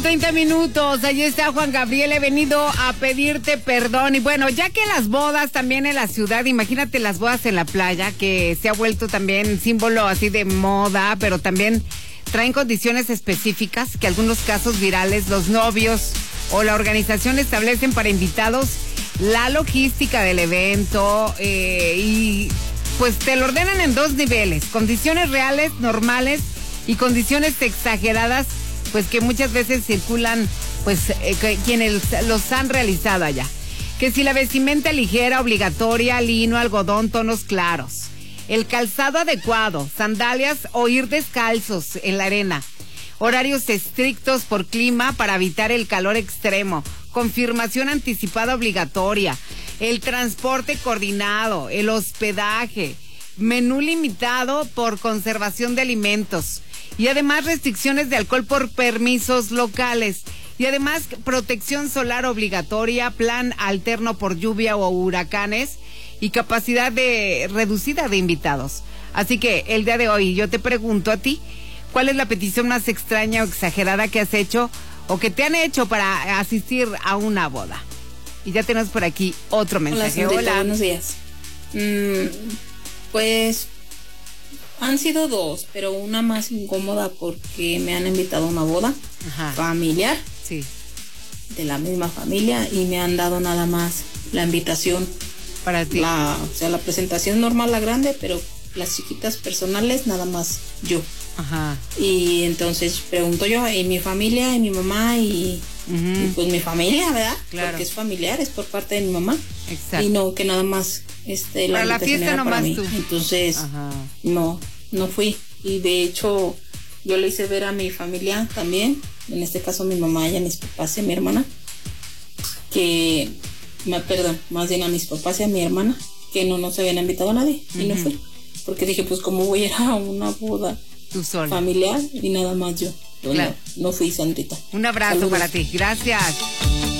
30 minutos, ahí está Juan Gabriel, he venido a pedirte perdón. Y bueno, ya que las bodas también en la ciudad, imagínate las bodas en la playa, que se ha vuelto también símbolo así de moda, pero también traen condiciones específicas que algunos casos virales, los novios o la organización establecen para invitados la logística del evento y pues te lo ordenan en dos niveles, condiciones reales, normales y condiciones exageradas, pues que muchas veces circulan, pues quienes los han realizado allá. Que si la vestimenta ligera, obligatoria, lino, algodón, tonos claros. El calzado adecuado, sandalias o ir descalzos en la arena. Horarios estrictos por clima para evitar el calor extremo. Confirmación anticipada obligatoria. El transporte coordinado, el hospedaje. Menú limitado por conservación de alimentos. Y además restricciones de alcohol por permisos locales. Y además protección solar obligatoria, plan alterno por lluvia o huracanes y capacidad reducida de invitados. Así que el día de hoy yo te pregunto a ti, ¿cuál es la petición más extraña o exagerada que has hecho o que te han hecho para asistir a una boda? Y ya tenemos por aquí otro mensaje. Hola, buenos días. Pues han sido dos, pero una más incómoda porque me han invitado a una boda familiar, sí, de la misma familia, y me han dado nada más la invitación para ti. O sea, la presentación normal, la grande, pero las chiquitas personales nada más yo. Ajá. Y entonces pregunto yo, ¿y mi familia, y mi mamá, y pues mi familia, ¿verdad? Claro. Porque es familiar, es por parte de mi mamá. Exacto. Y no, que nada más para la fiesta nomás mí. tú. Entonces, no fui. Y de hecho, yo le hice ver a mi familia también, en este caso mi mamá y a mis papás y a mi hermana, más bien a mis papás y a mi hermana, que no se habían invitado a nadie, y no fui. Porque dije, pues como voy a ir a una boda familiar y nada más yo. Claro. No fui, Sandrita. Un abrazo. Saludos para ti. Gracias.